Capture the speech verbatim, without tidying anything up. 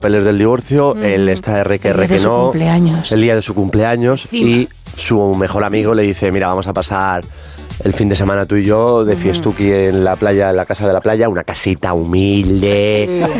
papeles del divorcio, mm. él está R que R que no, el día de su cumpleaños, Encima. y su mejor amigo le dice, mira, vamos a pasar el fin de semana tú y yo de fiestuki en la playa, en la casa de la playa, una casita humilde,